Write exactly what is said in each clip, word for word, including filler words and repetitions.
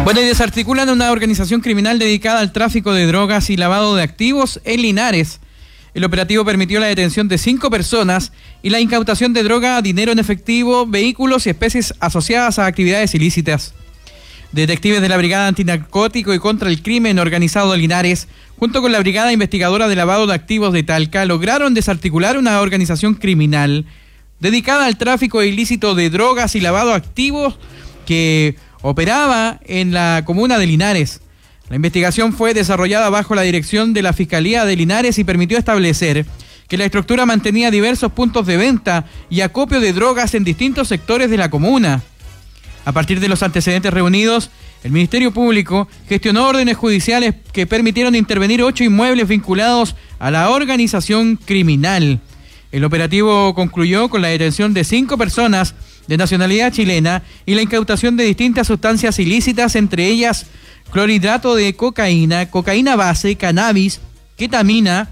Bueno, y desarticulan una organización criminal dedicada al tráfico de drogas y lavado de activos en Linares. El operativo permitió la detención de cinco personas y la incautación de droga, dinero en efectivo, vehículos y especies asociadas a actividades ilícitas. Detectives de la Brigada Antinarcótico y contra el Crimen Organizado de Linares, junto con la Brigada Investigadora de Lavado de Activos de Talca, lograron desarticular una organización criminal dedicada al tráfico ilícito de drogas y lavado de activos que operaba en la comuna de Linares. La investigación fue desarrollada bajo la dirección de la Fiscalía de Linares y permitió establecer que la estructura mantenía diversos puntos de venta y acopio de drogas en distintos sectores de la comuna. A partir de los antecedentes reunidos, el Ministerio Público gestionó órdenes judiciales que permitieron intervenir ocho inmuebles vinculados a la organización criminal. El operativo concluyó con la detención de cinco personas de nacionalidad chilena y la incautación de distintas sustancias ilícitas, entre ellas clorhidrato de cocaína, cocaína base, cannabis, ketamina,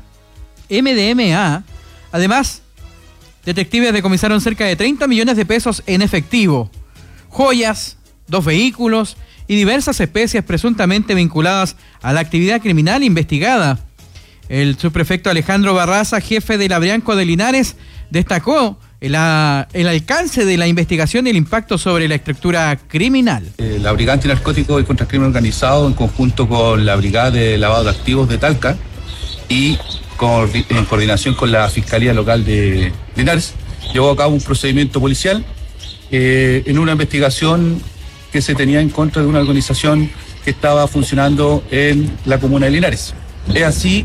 M D M A. Además, detectives decomisaron cerca de treinta millones de pesos en efectivo, joyas, dos vehículos y diversas especies presuntamente vinculadas a la actividad criminal investigada. El subprefecto Alejandro Barraza, jefe de la Brianco de Linares, destacó el, a, el alcance de la investigación y el impacto sobre la estructura criminal. Eh, la Brigada Antinarcótico y contra el Crimen Organizado, en conjunto con la Brigada de Lavado de Activos de Talca y con, en coordinación con la Fiscalía Local de Linares, llevó a cabo un procedimiento policial eh, en una investigación que se tenía en contra de una organización que estaba funcionando en la comuna de Linares. Es así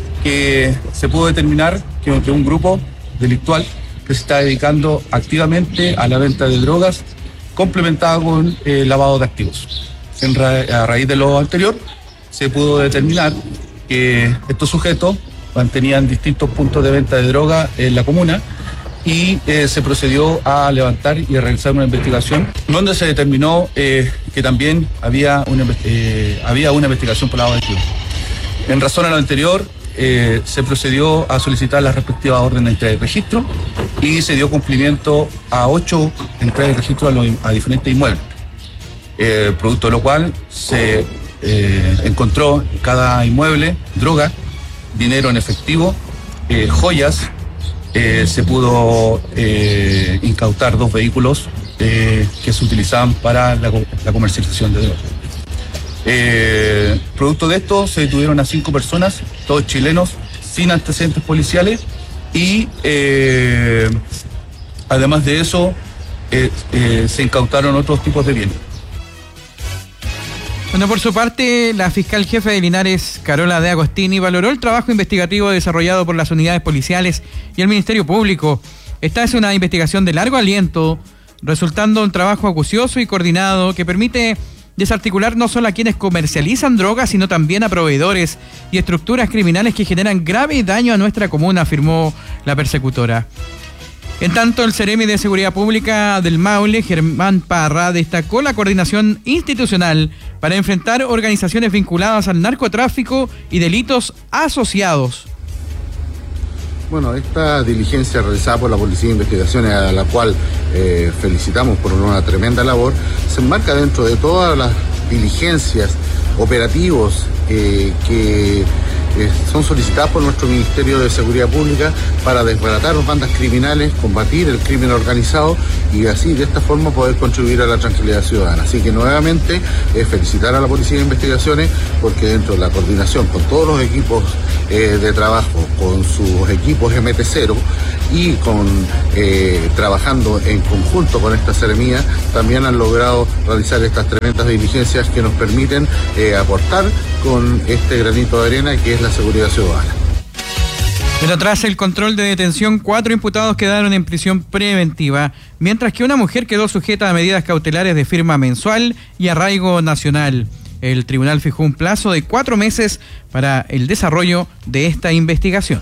que se pudo determinar que, que un grupo delictual que se está dedicando activamente a la venta de drogas complementada con eh, lavado de activos. En ra a raíz de lo anterior, se pudo determinar que estos sujetos mantenían distintos puntos de venta de droga en la comuna y eh, se procedió a levantar y a realizar una investigación donde se determinó eh, que también había una, eh, había una investigación por lavado de activos. En razón a lo anterior, eh, se procedió a solicitar las respectivas órdenes de entrega de registro y se dio cumplimiento a ocho entregas de registro a, los, a diferentes inmuebles. Eh, producto de lo cual se eh, encontró en cada inmueble droga, dinero en efectivo, eh, joyas, eh, se pudo eh, incautar dos vehículos eh, que se utilizaban para la, la comercialización de drogas. Eh, producto de esto se detuvieron a cinco personas, todos chilenos, sin antecedentes policiales y eh, además de eso eh, eh, se incautaron otros tipos de bienes. Bueno, por su parte, la fiscal jefe de Linares, Carola de Agostini, valoró el trabajo investigativo desarrollado por las unidades policiales y el Ministerio Público. Esta es una investigación de largo aliento, resultando un trabajo acucioso y coordinado que permite desarticular no solo a quienes comercializan drogas, sino también a proveedores y estructuras criminales que generan grave daño a nuestra comuna, afirmó la persecutora. En tanto, el Seremi de Seguridad Pública del Maule, Germán Parra, destacó la coordinación institucional para enfrentar organizaciones vinculadas al narcotráfico y delitos asociados. Bueno, esta diligencia realizada por la Policía de Investigaciones, a la cual eh, felicitamos por una tremenda labor, se enmarca dentro de todas las diligencias, operativos eh, que eh, son solicitadas por nuestro Ministerio de Seguridad Pública para desbaratar las bandas criminales, combatir el crimen organizado y así de esta forma poder contribuir a la tranquilidad ciudadana. Así que nuevamente eh, felicitar a la Policía de Investigaciones porque dentro de la coordinación con todos los equipos eh, de trabajo, con sus equipos M T cero y con eh, trabajando en conjunto con esta seremía, también han logrado realizar estas tremendas diligencias que nos permiten eh, aportar con este granito de arena que es la seguridad ciudadana. Pero tras el control de detención, cuatro imputados quedaron en prisión preventiva, mientras que una mujer quedó sujeta a medidas cautelares de firma mensual y arraigo nacional. El tribunal fijó un plazo de cuatro meses para el desarrollo de esta investigación.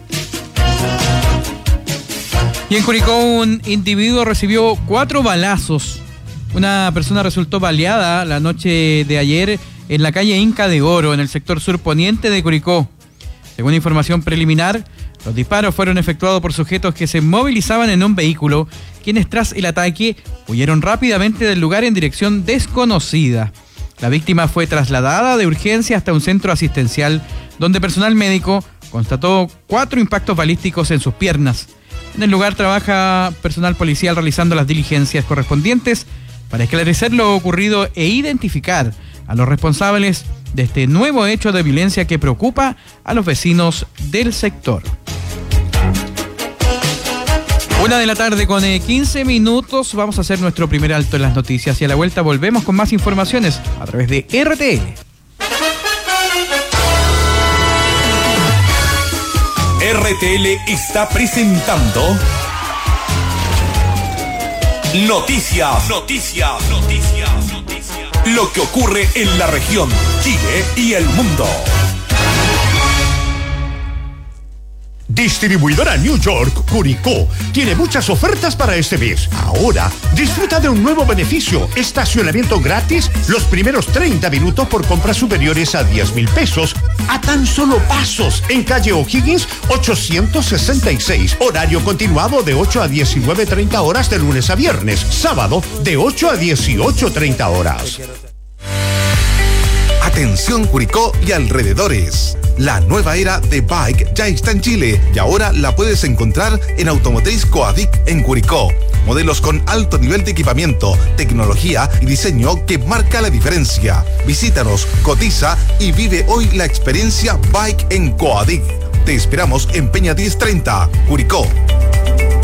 Y en Curicó, un individuo recibió cuatro balazos. Una persona resultó baleada la noche de ayer en la calle Inca de Oro, en el sector surponiente de Curicó. Según información preliminar, los disparos fueron efectuados por sujetos que se movilizaban en un vehículo, quienes tras el ataque huyeron rápidamente del lugar en dirección desconocida. La víctima fue trasladada de urgencia hasta un centro asistencial donde personal médico constató cuatro impactos balísticos en sus piernas. En el lugar trabaja personal policial realizando las diligencias correspondientes para esclarecer lo ocurrido e identificar a los responsables de este nuevo hecho de violencia que preocupa a los vecinos del sector. Una de la tarde con quince minutos, vamos a hacer nuestro primer alto en las noticias y a la vuelta volvemos con más informaciones a través de R T L. R T L está presentando Noticias, Noticias, Noticias, Noticias. Lo que ocurre en la región, Chile y el mundo. Distribuidora New York, Curicó, tiene muchas ofertas para este mes. Ahora, disfruta de un nuevo beneficio, estacionamiento gratis los primeros treinta minutos por compras superiores a diez mil pesos, a tan solo pasos, en calle O'Higgins ochocientos sesenta y seis. Horario continuado de ocho a diecinueve treinta horas de lunes a viernes, sábado de ocho a dieciocho treinta horas. Atención Curicó y alrededores. La nueva era de Bike ya está en Chile y ahora la puedes encontrar en Automotriz Coadic en Curicó. Modelos con alto nivel de equipamiento, tecnología y diseño que marca la diferencia. Visítanos, cotiza y vive hoy la experiencia Bike en Coadic. Te esperamos en Peña diez treinta, Curicó.